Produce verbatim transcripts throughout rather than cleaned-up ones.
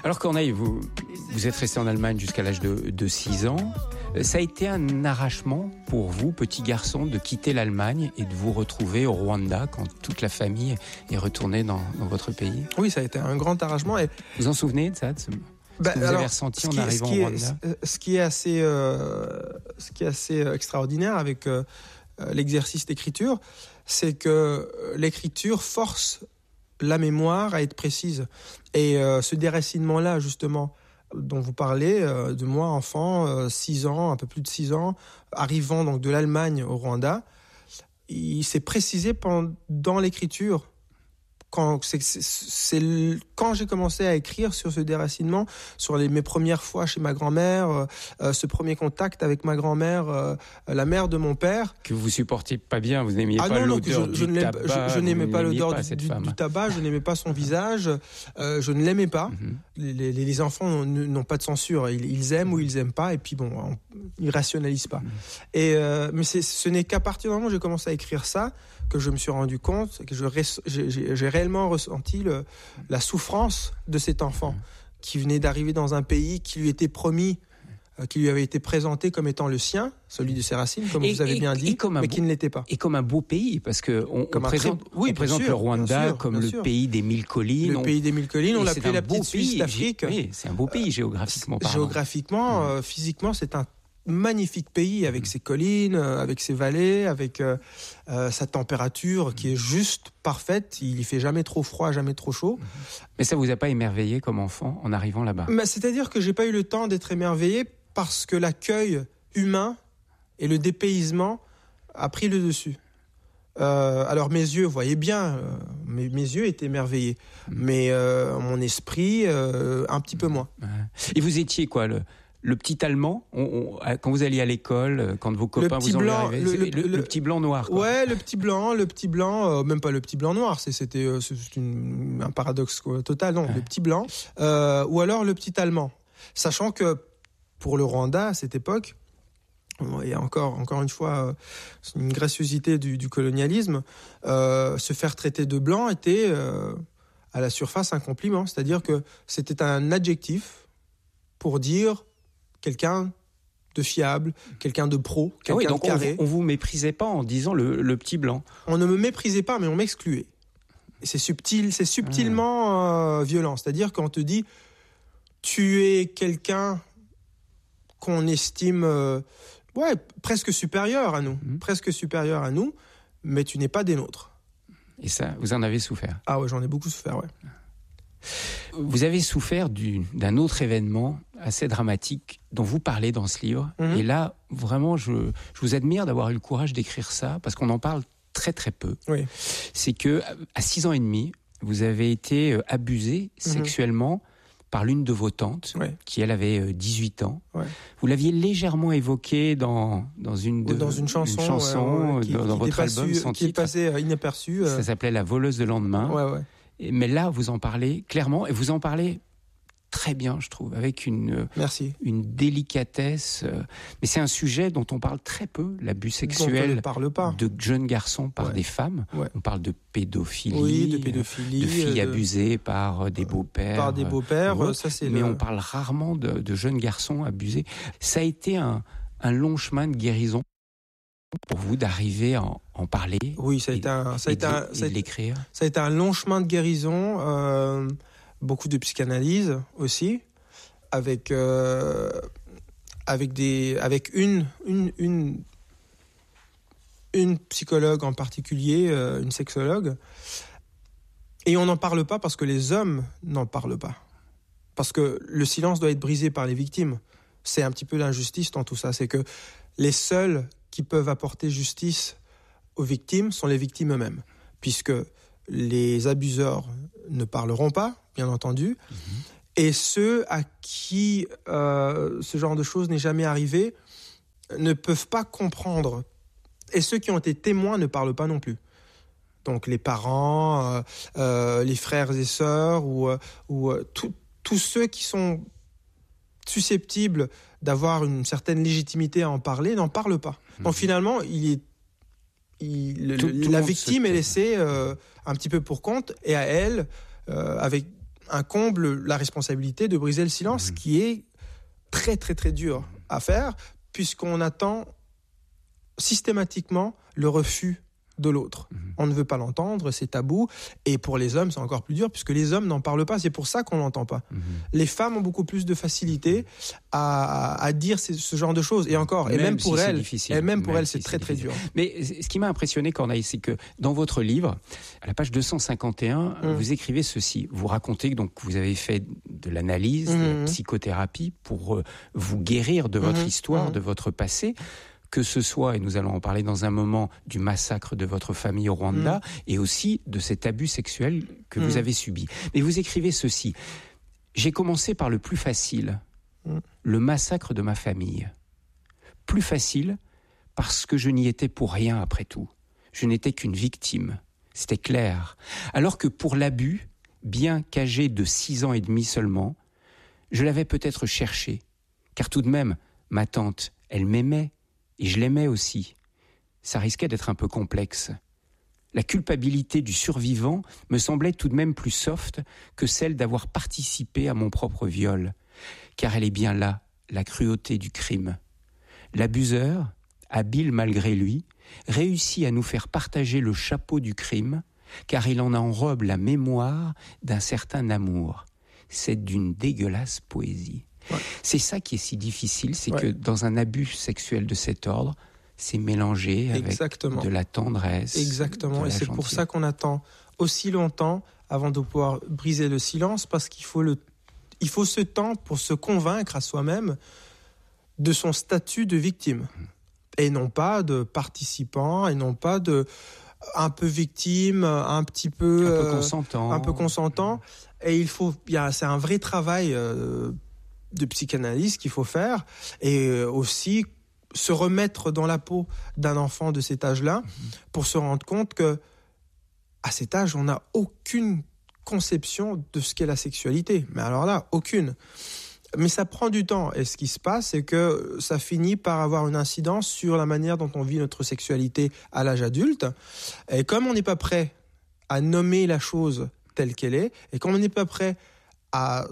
Alors Corneille, vous, vous êtes resté en Allemagne jusqu'à l'âge de, de six ans. Ça a été un arrachement pour vous, petit garçon, de quitter l'Allemagne et de vous retrouver au Rwanda quand toute la famille est retournée dans, dans votre pays? Oui, ça a été un grand arrachement. Et... Vous en souvenez de ça, de ce... Bah, ce que vous alors, avez ressenti en qui, arrivant qui au Rwanda? est, Ce qui est assez, euh, ce qui est assez extraordinaire avec euh, l'exercice d'écriture, c'est que l'écriture force la mémoire à être précise. Et euh, ce déracinement-là, justement, dont vous parlez, euh, de moi, enfant, euh, six ans, un peu plus de six ans, arrivant donc de l'Allemagne au Rwanda, il s'est précisé pendant l'écriture. Quand, c'est, c'est, c'est quand j'ai commencé à écrire sur ce déracinement, sur les, mes premières fois chez ma grand-mère, euh, ce premier contact avec ma grand-mère, euh, la mère de mon père. Que vous supportiez pas bien, vous n'aimiez ah pas non, l'odeur non, je, du je tabac. Je, je n'aimais pas l'odeur pas du, du, du tabac, je n'aimais pas son visage, euh, je ne l'aimais pas. Mm-hmm. Les, les, les enfants n'ont pas de censure, ils, ils aiment ou ils aiment pas, et puis bon, on, ils rationalisent pas. Mm-hmm. Et, euh, mais c'est, ce n'est qu'à partir du moment où j'ai commencé à écrire ça, que je me suis rendu compte, que je, j'ai, j'ai réellement ressenti le, la souffrance de cet enfant qui venait d'arriver dans un pays qui lui était promis, euh, qui lui avait été présenté comme étant le sien, celui de ses racines, comme et, vous avez et, bien dit, mais beau, qui ne l'était pas. Et comme un beau pays, parce qu'on on présente, très, oui, on présente sûr, le Rwanda sûr, comme le sûr. pays des mille collines. Le on, pays des mille collines, on l'appelait la petite Suisse d'Afrique. Oui, c'est un beau pays géographiquement parlant. Géographiquement, mmh. euh, physiquement, c'est un magnifique pays avec ses collines, avec ses vallées, avec euh, euh, sa température qui est juste parfaite. Il y fait jamais trop froid, jamais trop chaud. Mais ça vous a pas émerveillé comme enfant en arrivant là-bas? Mais c'est-à-dire que j'ai pas eu le temps d'être émerveillé parce que l'accueil humain et le dépaysement a pris le dessus. Euh, alors mes yeux voyaient bien, euh, mes, mes yeux étaient émerveillés, mmh. mais euh, mon esprit euh, un petit peu moins. Et vous étiez quoi le Le petit allemand, on, on, quand vous alliez à l'école, quand vos copains vous ont vu arriver, le, le, le, le petit blanc noir. Quoi. Ouais, le petit blanc, le petit blanc, euh, même pas le petit blanc noir, c'est, c'était euh, c'est une, un paradoxe quoi, total, non, ouais. Le petit blanc, euh, ou alors le petit allemand. Sachant que pour le Rwanda à cette époque, et encore, encore une fois, euh, c'est une graciosité du, du colonialisme, euh, se faire traiter de blanc était euh, à la surface un compliment, c'est-à-dire que c'était un adjectif pour dire quelqu'un de fiable, quelqu'un de pro, quelqu'un ah oui, donc de carré. On ne vous méprisait pas en disant le, le petit blanc. On ne me méprisait pas, mais on m'excluait. Et c'est subtil, c'est subtilement ah. euh, violent. C'est-à-dire qu'on te dit, tu es quelqu'un qu'on estime euh, ouais, presque supérieur à nous, mmh. presque supérieur à nous, mais tu n'es pas des nôtres. Et ça, vous en avez souffert? Ah ouais, j'en ai beaucoup souffert, ouais. Vous avez souffert du, d'un autre événement assez dramatique dont vous parlez dans ce livre. Mmh. Et là, vraiment, je, je vous admire d'avoir eu le courage d'écrire ça, parce qu'on en parle très très peu. Oui. C'est que à six ans et demi, vous avez été abusé mmh. sexuellement par l'une de vos tantes, ouais. qui elle avait dix-huit ans. Ouais. Vous l'aviez légèrement évoqué dans, dans, une, de, dans une chanson, une chanson ouais, ouais, qui, dans, qui dans votre album, su, son qui titre. est passé inaperçu. Euh... Ça s'appelait La voleuse de lendemain. Ouais, ouais. Mais là, vous en parlez clairement, et vous en parlez très bien, je trouve, avec une, Merci. une délicatesse. Mais c'est un sujet dont on parle très peu, l'abus sexuel on ne parle pas. de jeunes garçons par ouais. des femmes. Ouais. On parle de pédophilie, oui, de, pédophilie, de filles de... abusées par des beaux-pères. Par des beaux-pères, ça c'est Mais le... on parle rarement de, de jeunes garçons abusés. Ça a été un, un long chemin de guérison pour vous d'arriver à en, en parler. Oui, ça a été un, ça a été un, ça a été, l'écrire. Ça a été un long chemin de guérison, euh, beaucoup de psychanalyse aussi, avec euh, avec des, avec une une une une psychologue en particulier, euh, une sexologue. Et on n'en parle pas parce que les hommes n'en parlent pas, parce que le silence doit être brisé par les victimes. C'est un petit peu l'injustice dans tout ça, c'est que les seuls qui peuvent apporter justice aux victimes sont les victimes eux-mêmes, puisque les abuseurs ne parleront pas, bien entendu, mmh. et ceux à qui euh, ce genre de choses n'est jamais arrivé ne peuvent pas comprendre, et ceux qui ont été témoins ne parlent pas non plus. Donc les parents, euh, euh, les frères et sœurs, ou, ou euh, tous ceux qui sont susceptibles d'avoir une certaine légitimité à en parler, n'en parlent pas. Mmh. Donc finalement, il est, il, le, tout, tout la victime est laissée euh, un petit peu pour compte, et à elle, euh, avec incombe la responsabilité de briser le silence, mmh. qui est très très très dur à faire, puisqu'on attend systématiquement le refus de l'autre. Mmh. On ne veut pas l'entendre, c'est tabou. Et pour les hommes, c'est encore plus dur, puisque les hommes n'en parlent pas. C'est pour ça qu'on l'entend pas. Mmh. Les femmes ont beaucoup plus de facilité à, à dire ce, ce genre de choses. Et encore, même et même pour si elles, et même pour même elles, si c'est très très dur. Mais ce qui m'a impressionné, Corneille, c'est que dans votre livre, à la page deux cent cinquante et un, mmh. vous écrivez ceci. Vous racontez que donc vous avez fait de l'analyse, mmh. de la psychothérapie pour euh, vous guérir de votre mmh. histoire, mmh. de votre passé. Que ce soit, et nous allons en parler dans un moment, du massacre de votre famille au Rwanda, mmh. et aussi de cet abus sexuel que mmh. vous avez subi. Mais vous écrivez ceci. J'ai commencé par le plus facile, mmh. le massacre de ma famille. Plus facile parce que je n'y étais pour rien après tout. Je n'étais qu'une victime. C'était clair. Alors que pour l'abus, bien qu'âgé de six ans et demi seulement, je l'avais peut-être cherché. Car tout de même, ma tante, elle m'aimait. Et je l'aimais aussi. Ça risquait d'être un peu complexe. La culpabilité du survivant me semblait tout de même plus soft que celle d'avoir participé à mon propre viol. Car elle est bien là, la cruauté du crime. L'abuseur, habile malgré lui, réussit à nous faire partager le chapeau du crime, car il en enrobe la mémoire d'un certain amour. C'est d'une dégueulasse poésie. Ouais. C'est ça qui est si difficile, c'est ouais. que dans un abus sexuel de cet ordre, c'est mélangé avec Exactement. de la tendresse. Exactement, et c'est gentillesse. Pour ça qu'on attend aussi longtemps avant de pouvoir briser le silence, parce qu'il faut, le, il faut ce temps pour se convaincre à soi-même de son statut de victime, mmh. et non pas de participant, et non pas de un peu victime, un petit peu... Un peu consentant. Euh, un peu consentant, mmh. et il faut, il y a, c'est un vrai travail... Euh, de psychanalyse qu'il faut faire, et aussi se remettre dans la peau d'un enfant de cet âge-là, mmh. pour se rendre compte que à cet âge, on n'a aucune conception de ce qu'est la sexualité. Mais alors là, aucune. Mais ça prend du temps, et ce qui se passe, c'est que ça finit par avoir une incidence sur la manière dont on vit notre sexualité à l'âge adulte. Et comme on n'est pas prêt à nommer la chose telle qu'elle est, et comme on n'est pas prêt à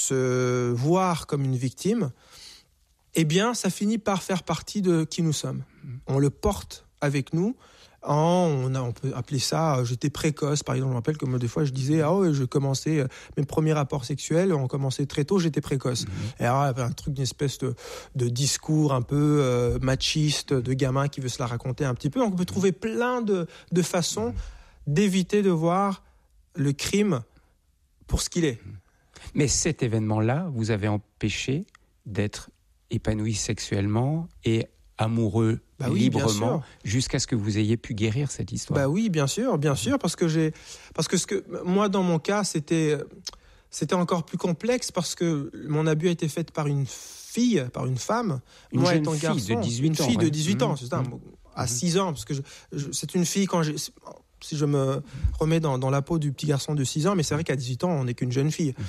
se voir comme une victime, eh bien, ça finit par faire partie de qui nous sommes. On le porte avec nous. En, on, a, on peut appeler ça, j'étais précoce, par exemple. Je me rappelle que moi, des fois, je disais, ah ouais, je commençais, mes premiers rapports sexuels ont commencé très tôt, j'étais précoce. Mmh. Et alors, il y avait un truc, une espèce de, de discours un peu euh, machiste, de gamin qui veut se la raconter un petit peu. Donc, on peut trouver plein de, de façons mmh. d'éviter de voir le crime pour ce qu'il est. Mais cet événement-là vous avez empêché d'être épanoui sexuellement et amoureux bah oui, librement jusqu'à ce que vous ayez pu guérir cette histoire. Bah oui, bien sûr, bien sûr, parce que j'ai, parce que ce que moi dans mon cas c'était, c'était encore plus complexe parce que mon abus a été fait par une fille, par une femme, une moi jeune étant fille garçon, de dix-huit une ans, fille ouais. de dix-huit ans, mmh. c'est ça, mmh. à six ans, parce que je, je, c'est une fille quand j'ai. Si je me remets dans, dans la peau du petit garçon de six ans, mais c'est vrai qu'à dix-huit ans, on n'est qu'une jeune fille.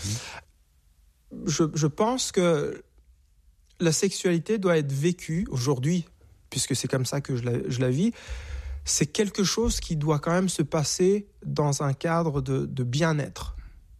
Mmh. Je, je pense que la sexualité doit être vécue aujourd'hui, puisque c'est comme ça que je la, je la vis, c'est quelque chose qui doit quand même se passer dans un cadre de, de bien-être.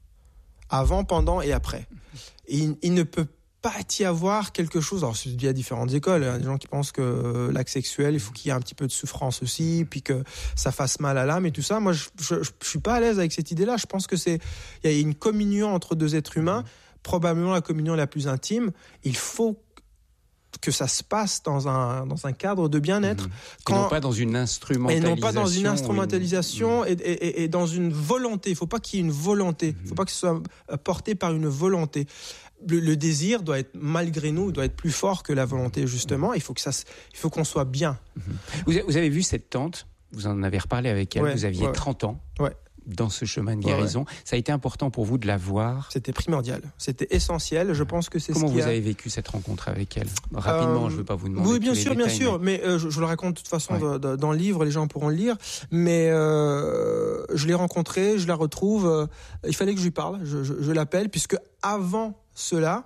Avant, pendant et après. Et il, il ne peut pas y avoir quelque chose, alors il y a différentes écoles, il y a des gens qui pensent que l'acte sexuel, il faut qu'il y ait un petit peu de souffrance aussi, puis que ça fasse mal à l'âme et tout ça. Moi, je, je, je suis pas à l'aise avec cette idée-là. Je pense que c'est, il y a une communion entre deux êtres humains, probablement la communion la plus intime. Il faut que ça se passe dans un, dans un cadre de bien-être. Mmh. Quand... Et non pas dans une instrumentalisation. Et non pas dans une instrumentalisation une... Et, et, et dans une volonté. Il ne faut pas qu'il y ait une volonté. Il mmh. ne faut pas que ce soit porté par une volonté. Le, le désir doit être, malgré nous, doit être plus fort que la volonté, justement. Il faut, que ça, il faut qu'on soit bien. Mmh. Vous, vous avez vu cette tante, vous en avez reparlé avec elle, ouais, vous aviez ouais. trente ans. Ouais. Dans ce chemin de guérison. Ouais, ouais. Ça a été important pour vous de la voir? C'était primordial, c'était essentiel. Je pense que c'est Comment ce qui vous a... avez vécu cette rencontre avec elle? Rapidement, euh, je ne veux pas vous demander. Oui, bien tous sûr, les bien détails, sûr. Mais, mais euh, je, je le raconte de toute façon ouais. de, de, dans le livre, les gens pourront le lire. Mais euh, je l'ai rencontrée, je la retrouve. Euh, il fallait que je lui parle. Je, je, je l'appelle, puisque avant cela,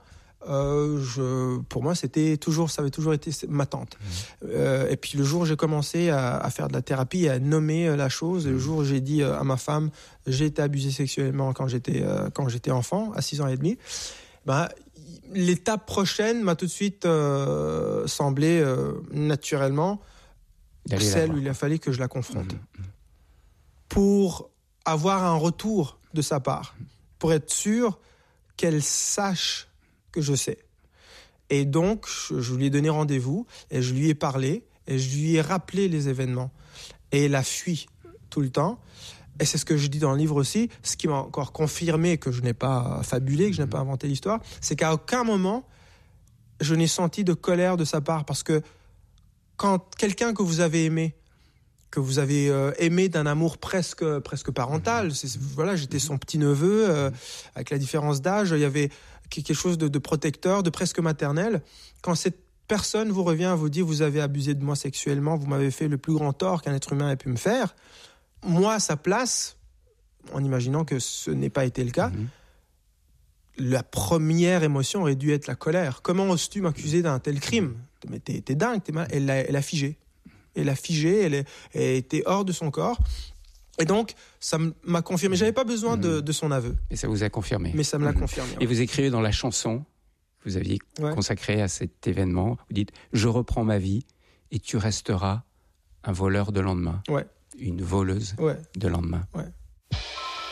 Euh, je, pour moi, c'était toujours, ça avait toujours été ma tante. Mmh. Euh, et puis le jour où j'ai commencé à, à faire de la thérapie, à nommer la chose, mmh. le jour où j'ai dit à ma femme, j'ai été abusé sexuellement quand j'étais euh, quand j'étais enfant, à six ans et demi. Ben, l'étape prochaine m'a tout de suite euh, semblé euh, naturellement D'aller celle où il a fallu que je la confronte mmh. pour avoir un retour de sa part, pour être sûr qu'elle sache que je sais. Et donc, je, je lui ai donné rendez-vous et je lui ai parlé et je lui ai rappelé les événements. Et elle a fui tout le temps. Et c'est ce que je dis dans le livre aussi, ce qui m'a encore confirmé que je n'ai pas fabulé, que je n'ai pas inventé l'histoire, c'est qu'à aucun moment, je n'ai senti de colère de sa part. Parce que quand quelqu'un que vous avez aimé, que vous avez euh, aimé d'un amour presque, presque parental, c'est, voilà, j'étais son petit-neveu, euh, avec la différence d'âge, il y avait quelque chose de, de protecteur, de presque maternel. Quand cette personne vous revient, vous dit « vous avez abusé de moi sexuellement, vous m'avez fait le plus grand tort qu'un être humain ait pu me faire », moi, à sa place, en imaginant que ce n'ait pas été le cas, mmh. la première émotion aurait dû être la colère. Comment oses-tu m'accuser d'un tel crime ? Mais t'es, t'es dingue, t'es mal. Elle l'a, elle a figé. Elle a figé, elle, est, elle était hors de son corps. Et donc, ça m'a confirmé. J'avais pas besoin de, de son aveu. Et ça vous a confirmé. Mais ça me l'a mmh. confirmé. Et ouais. vous écrivez dans la chanson que vous aviez ouais. consacrée à cet événement, vous dites « Je reprends ma vie et tu resteras un voleur de lendemain. » Ouais. Une voleuse ouais. de lendemain. Ouais.